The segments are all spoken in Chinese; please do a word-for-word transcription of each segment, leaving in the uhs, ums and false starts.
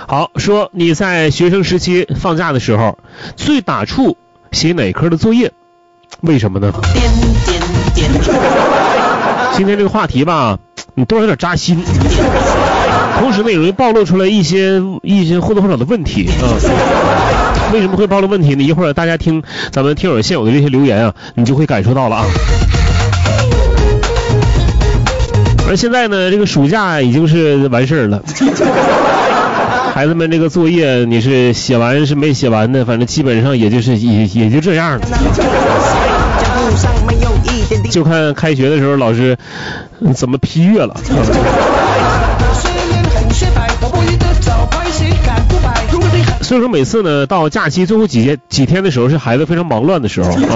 好，说你在学生时期放假的时候最打怵写哪科的作业，为什么呢？点点点今天这个话题吧，你多少有点扎心，同时呢也容易暴露出来一些一些或多或少的问题啊。为什么会暴露问题呢？一会儿大家听咱们听友现有的这些留言啊，你就会感受到了啊。而现在呢，这个暑假已经是完事儿了，孩子们这个作业你是写完是没写完的，反正基本上也就是也也就这样了。就看开学的时候老师怎么批阅了。所以说每次呢到假期最后几天几天的时候是孩子非常忙乱的时候啊，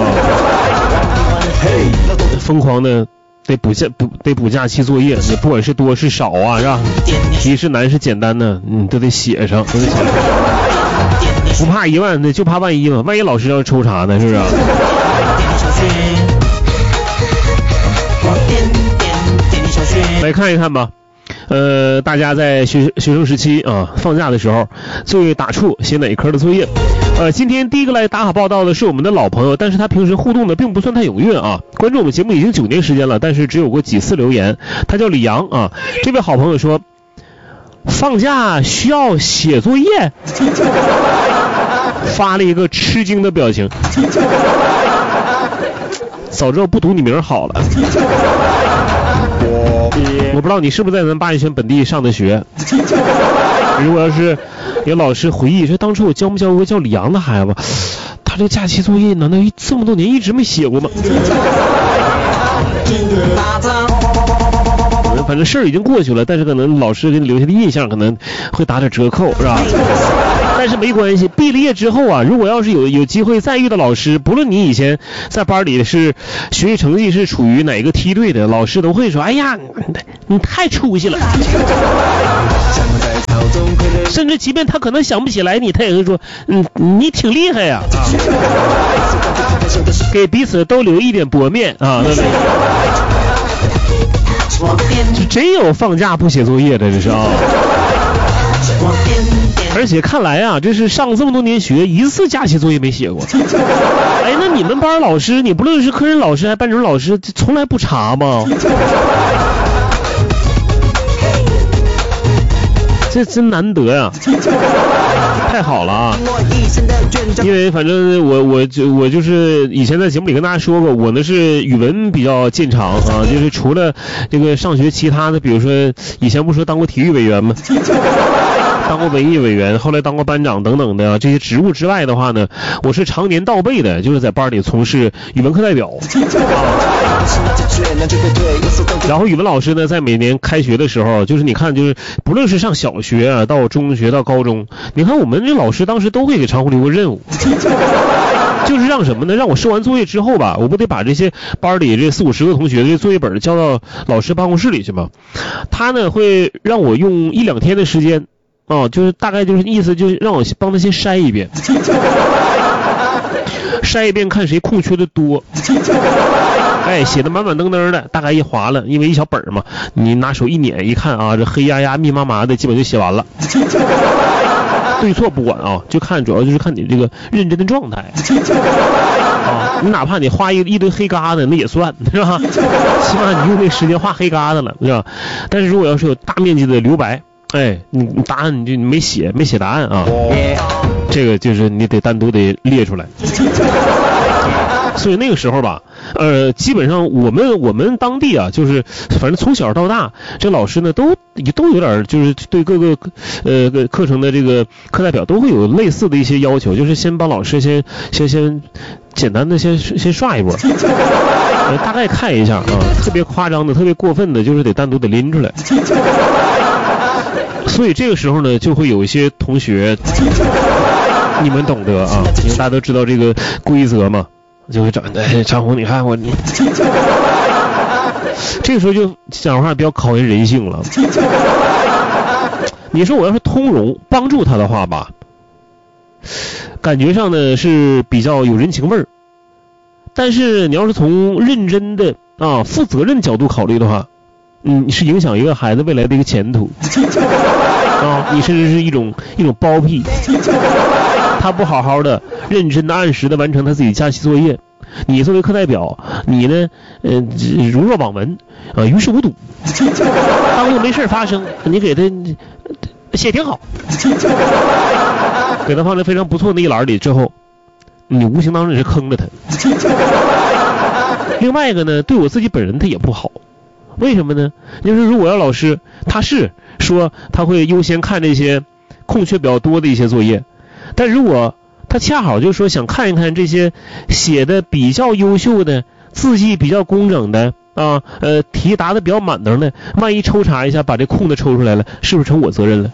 疯狂的得补假补得补假期作业，你不管是多是少啊，是吧？题是难是简单的，你都得写上，都得写上。不怕一万，就怕万一嘛，万一老师要抽查呢，是不是？来看一看吧。呃，大家在学学生时期啊，放假的时候最打怵写哪一科的作业？呃，今天第一个来打好报道的是我们的老朋友，但是他平时互动的并不算太踊跃啊。关注我们节目已经九年时间了，但是只有过几次留言。他叫李阳啊，这位好朋友说，放假需要写作业，发了一个吃惊的表情。早知道不读你名好了。我不知道你是不是在咱八一圈本地上的学。如果要是有老师回忆说当初我教没教过叫李阳的孩子，他这假期作业难道这么多年一直没写过吗？反正事儿已经过去了，但是可能老师给你留下的印象可能会打点折扣，是吧？但是没关系，毕了业之后啊，如果要是有有机会再遇到老师，不论你以前在班里是学习成绩是处于哪个梯队的，老师都会说，哎呀，你太出息了。甚至即便他可能想不起来你，他也会说，嗯，你挺厉害呀，啊，给彼此都留一点薄面啊，对不对？真有放假不写作业的，这是啊。而且看来啊，这是上了这么多年学，一次假期作业没写过。哎，那你们班老师，你不论是科任老师还是班主任老师，从来不查吗？这真难得呀，太好了啊！因为反正我我就我就是以前在节目里跟大家说过，我呢是语文比较见长啊，就是除了这个上学其他的，比如说以前不说当过体育委员吗？当过文艺委员，后来当过班长等等的这些职务之外的话呢，我是常年倒背的，就是在班里从事语文课代表。然后语文老师呢，在每年开学的时候，就是你看，就是不论是上小学啊，到中学到高中，你看我们这老师当时都会给常护留个任务。就是让什么呢？让我收完作业之后吧，我不得把这些班里这四五十个同学的作业本交到老师办公室里去吗？他呢会让我用一两天的时间啊，就是大概就是意思就是让我帮他先筛一遍，筛一遍看谁空缺的多。哎，写的满满登登的，大概一划了，因为一小本嘛，你拿手一捻一看啊，这黑压压密麻麻的，基本就写完了。对错不管啊，就看主要就是看你这个认真的状态啊。你哪怕你画一一堆黑疙瘩，那也算是吧？起码你用那时间画黑疙瘩了，是吧？但是如果要是有大面积的留白，哎，你答案你就没写，没写答案啊，这个就是你得单独得列出来。所以那个时候吧，呃，基本上我们我们当地啊，就是反正从小到大，这老师呢都都有点就是对各个呃课程的这个课代表都会有类似的一些要求，就是先帮老师先先先简单的先先刷一波，呃，大概看一下啊，特别夸张的、特别过分的，就是得单独得拎出来。所以这个时候呢，就会有一些同学，你们懂得啊，因为大家都知道这个规则嘛。就会找哎，长虹，你看我你，这个时候就讲话比较考验人性了。你说我要是通融帮助他的话吧，感觉上呢是比较有人情味儿，但是你要是从认真的啊负责任角度考虑的话，嗯，是影响一个孩子未来的一个前途啊。 你甚至是一种一种包庇。他不好好的、认真的、按时的完成他自己假期作业，你作为课代表，你呢，呃，如若罔闻，啊、呃，于事无补。当又没事发生，你给他写挺好，给他放在非常不错的一栏里之后，你无形当中也是坑着他。另外一个呢，对我自己本人他也不好。为什么呢？就是如果要老师他是说他会优先看这些空缺比较多的一些作业，但如果他恰好就说想看一看这些写的比较优秀的、字迹比较工整的啊，呃，题答的比较满当的，万一抽查一下把这空的抽出来了，是不是成我责任了？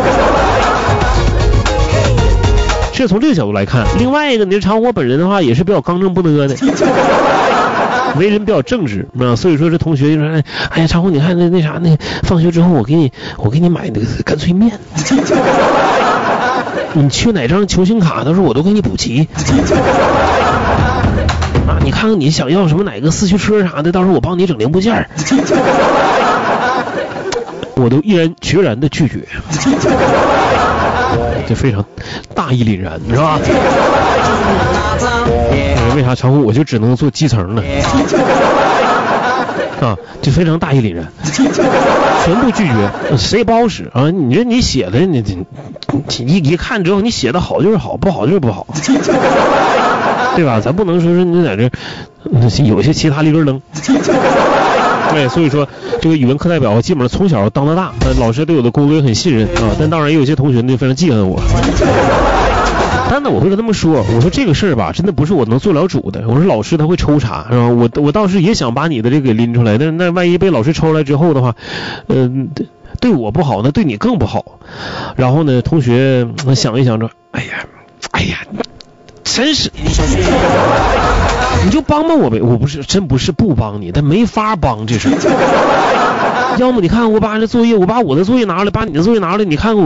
这从这个角度来看。另外一个，你这常我本人的话也是比较刚正不阿的，为人比较正直啊，所以说这同学就说，哎呀，常虎，你看那那啥，那放学之后我给你我给你买那个干脆面，你缺哪张球星卡，到时候我都给你补齐。啊，你看看你想要什么哪个四驱车啥的，到时候我帮你整零部件，我都毅然决然的拒绝。这非常大义凛然，是吧？为啥常虎我就只能做基层呢？啊，就非常大义凛然，全部拒绝，谁不好使啊？你这你写的，你你一一看之后，你写的好就是好，不好就是不好，对吧？咱不能说是你在这有些其他立根灯。对，所以说这个语文课代表基本上从小当到大，老师对我的工作也很信任啊。但当然也有些同学呢非常记恨我。但呢，我会跟他们说，我说这个事儿吧，真的不是我能做了主的。我说老师他会抽查，是吧？我我倒是也想把你的这个给拎出来，但是那万一被老师抽来之后的话，嗯、呃，对我不好，那对你更不好。然后呢，同学想一想说，哎呀，哎呀，真是，你就帮帮我呗。我不是真不是不帮你，但没法帮这事。要么你看我把这作业，我把我的作业拿来，把你的作业拿来，你看看我。